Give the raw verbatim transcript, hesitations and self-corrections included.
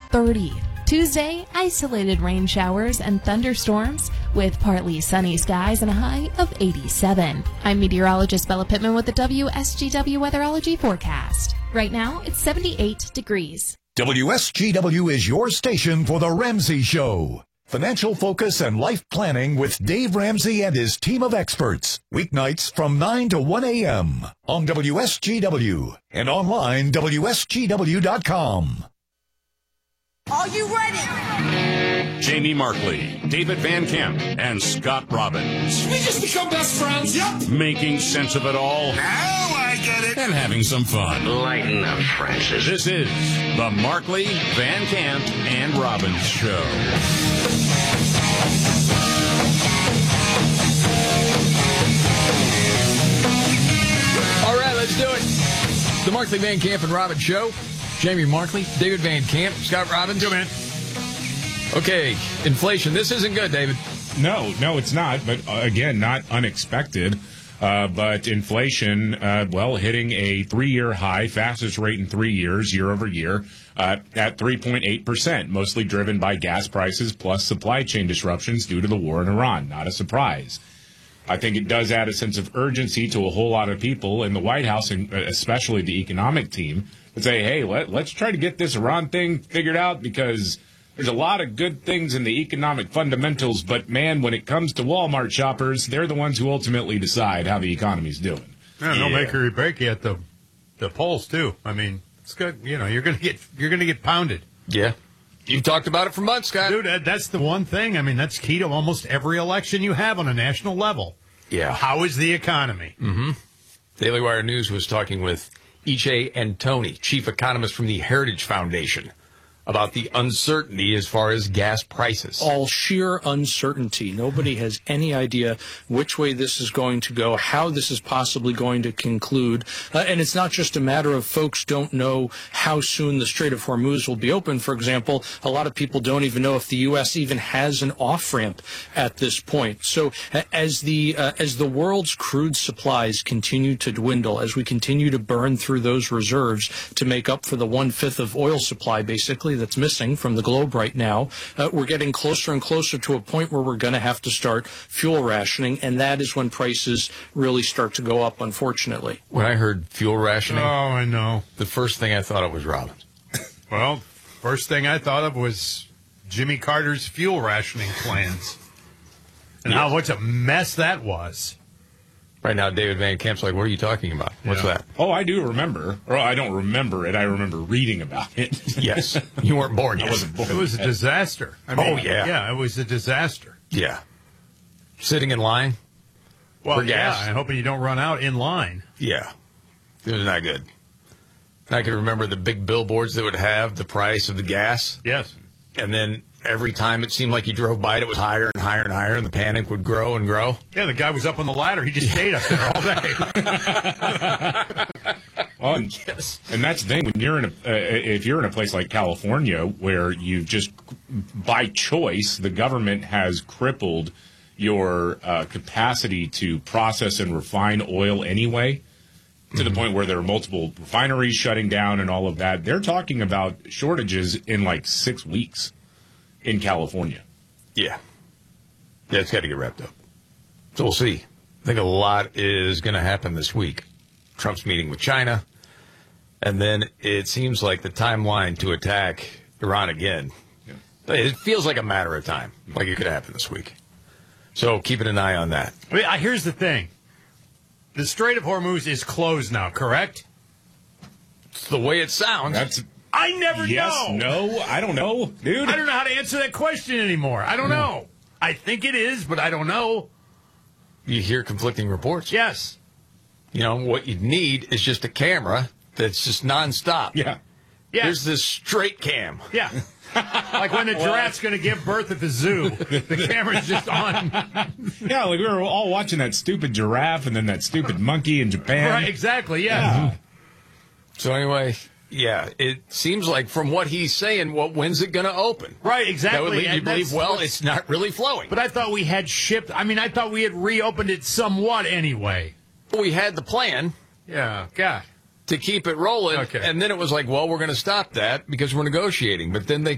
thirty. Tuesday, isolated rain showers and thunderstorms with partly sunny skies and a high of eighty-seven. I'm meteorologist Bella Pittman with the W S G W Weatherology forecast. Right now, it's seventy-eight degrees. W S G W is your station for The Ramsey Show. Financial focus and life planning with Dave Ramsey and his team of experts. Weeknights from nine to one a.m. on W S G W and online W S G W dot com. Are you ready? Jamie Markley, David Van Camp, and Scott Robbins. We just become best friends. Yep. Making sense of it all. Now I get it. And having some fun. Lighten up, Francis. This is the Markley, Van Camp, and Robbins Show. All right, let's do it. The Markley, Van Camp, and Robbins Show. Jamie Markley, David Van Camp, Scott Robbins. Go, man. Okay, inflation. This isn't good, David. No, no, it's not. But uh, again, not unexpected. Uh, but inflation, uh, well, hitting a three-year high, fastest rate in three years, year over year, uh, at three point eight percent, mostly driven by gas prices plus supply chain disruptions due to the war in Iran. Not a surprise. I think it does add a sense of urgency to a whole lot of people in the White House, and especially the economic team, to say, hey, let, let's try to get this Iran thing figured out, because there's a lot of good things in the economic fundamentals, but, man, when it comes to Walmart shoppers, they're the ones who ultimately decide how the economy's doing. Yeah, no make or break you at the the polls, too. I mean, it's good. You know, you're going to get you're going to get pounded. Yeah. You've talked about it for months, Scott. Dude, that, that's the one thing. I mean, that's key to almost every election you have on a national level. Yeah. How is the economy? Mm-hmm. Daily Wire News was talking with Iche Antoni, chief economist from the Heritage Foundation, about the uncertainty as far as gas prices. All sheer uncertainty. Nobody has any idea which way this is going to go, how this is possibly going to conclude. Uh, and it's not just a matter of folks don't know how soon the Strait of Hormuz will be open. For example, a lot of people don't even know if the U S even has an off-ramp at this point. So uh, as the uh, as the world's crude supplies continue to dwindle, as we continue to burn through those reserves to make up for the one-fifth of oil supply, basically, that's missing from the globe right now, uh, we're getting closer and closer to a point where we're going to have to start fuel rationing, and that is when prices really start to go up, unfortunately. When I heard fuel rationing, oh, I know. The first thing I thought of was Robbins. Well, first thing I thought of was Jimmy Carter's fuel rationing plans. And yes. how much a mess that was. Right now, David Van Camp's like, what are you talking about? What's Yeah. that? Oh, I do remember. Or I don't remember it. I remember reading about it. Yes. You weren't born yet. I wasn't born It was a yet. disaster. I mean, Oh, yeah. Yeah, it was a disaster. Yeah. Sitting in line? Well, For gas? yeah, and hoping you don't run out in line. Yeah. It was not good. And I can remember the big billboards that would have the price of the gas. Yes. And then every time it seemed like you drove by it, it was higher and higher and higher, and the panic would grow and grow. Yeah, the guy was up on the ladder. He just stayed up there all day. Well, and, yes. and that's the thing. When you're in a, uh, if you're in a place like California, where you just, by choice, the government has crippled your uh, capacity to process and refine oil anyway, to mm-hmm. the point where there are multiple refineries shutting down and all of that. They're talking about shortages in like six weeks in California. Yeah. Yeah, it's got to get wrapped up. So we'll see. I think a lot is going to happen this week. Trump's meeting with China, and then it seems like the timeline to attack Iran again, yeah. It feels like a matter of time, like it could happen this week. So keeping an eye on that. I mean, here's the thing. The Strait of Hormuz is closed now, correct? It's the way it sounds. That's I never yes, know. No, I don't know, dude. I don't know how to answer that question anymore. I don't know. I think it is, but I don't know. You hear conflicting reports. Yes. You know, what you need is just a camera that's just nonstop. Yeah. Yeah. There's this straight cam. Yeah. Like when the giraffe's going to give birth at the zoo, the camera's just on. Yeah, like we were all watching that stupid giraffe and then that stupid monkey in Japan. Right, exactly, yeah. yeah. So anyway, yeah, it seems like from what he's saying, well, when's it going to open? Right, exactly. That would lead you to And believe, that's well, what's- it's not really flowing. But I thought we had shipped, I mean, I thought we had reopened it somewhat anyway. We had the plan. Yeah, God. To keep it rolling, Okay. and then it was like, well, we're going to stop that because we're negotiating. But then they